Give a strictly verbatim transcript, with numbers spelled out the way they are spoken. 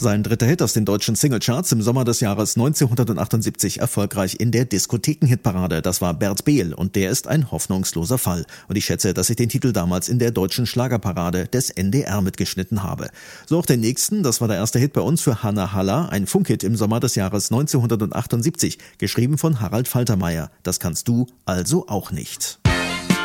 Sein dritter Hit aus den deutschen Singlecharts im Sommer des Jahres neunzehnhundertachtundsiebzig erfolgreich in der Diskotheken-Hitparade. Das war Bert Behl und der ist ein hoffnungsloser Fall. Und ich schätze, dass ich den Titel damals in der deutschen Schlagerparade des N D R mitgeschnitten habe. So auch den nächsten, das war der erste Hit bei uns für Hanna Haller, ein Funkhit im Sommer des Jahres neunzehnhundertachtundsiebzig, geschrieben von Harald Faltermeier. Das kannst du also auch nicht.